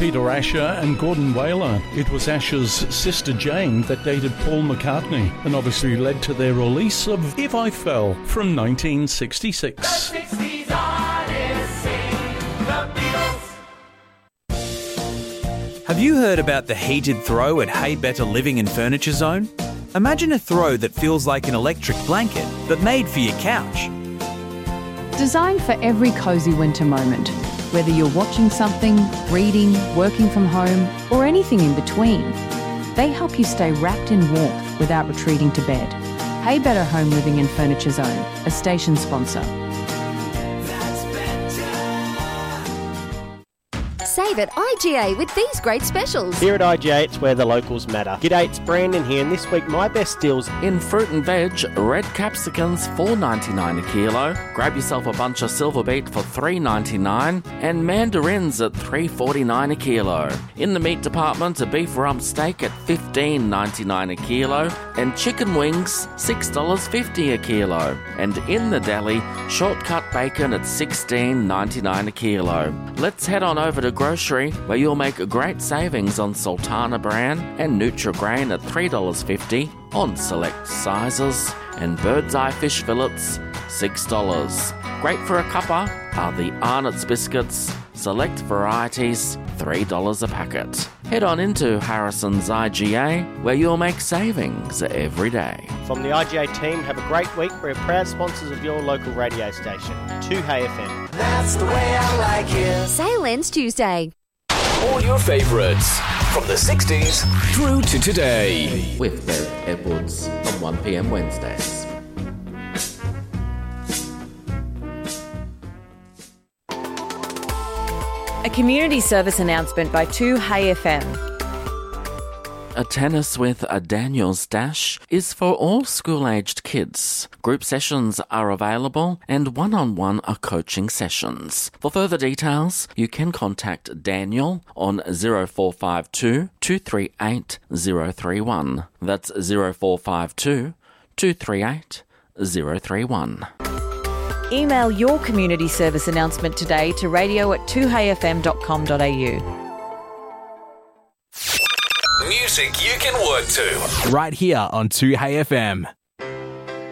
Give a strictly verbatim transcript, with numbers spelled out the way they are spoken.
Peter Asher and Gordon Whaler. It was Asher's sister Jane that dated Paul McCartney and obviously led to their release of If I Fell from nineteen sixty-six. The sixties artists sing the Beatles. Have you heard about the heated throw at Hey Better Living and Furniture Zone? Imagine a throw that feels like an electric blanket, but made for your couch. Designed for every cosy winter moment, whether you're watching something, reading, working from home, or anything in between. They help you stay wrapped in warmth without retreating to bed. Hey Better Home Living and Furniture Zone, a station sponsor. Save at I G A with these great specials. Here at I G A, it's where the locals matter. G'day, it's Brandon here, and this week my best deals in fruit and veg. Red capsicums four ninety-nine a kilo. Grab yourself a bunch of silver beet for three ninety-nine, and mandarins at three forty-nine a kilo. In the meat department, a beef rump steak at fifteen ninety-nine a kilo, and chicken wings six dollars fifty a kilo. And in the deli, shortcut bacon at sixteen ninety-nine a kilo. Let's head on over to Grocery, where you'll make great savings on Sultana Bran and Nutri-Grain at three dollars fifty on select sizes, and Bird's Eye fish fillets six dollars. Great for a cuppa are the Arnott's biscuits, select varieties three dollars a packet. Head on into Harrison's I G A, where you'll make savings every day. From the I G A team, have a great week. We're proud sponsors of your local radio station, two Hey F M. That's the way I like it. Sale ends Tuesday. All your favourites from the sixties through to today. With Bev Edwards on one p m Wednesdays. A community service announcement by two Hey F M. A Tennis with a Daniels Dash is for all school-aged kids. Group sessions are available and one-on-one are coaching sessions. For further details, you can contact Daniel on zero four five two, two three eight, zero three one. That's zero four five two, two three eight, zero three one. Email your community service announcement today to radio at two hey f m dot com dot a u. Music you can work to. Right here on two Hey F M.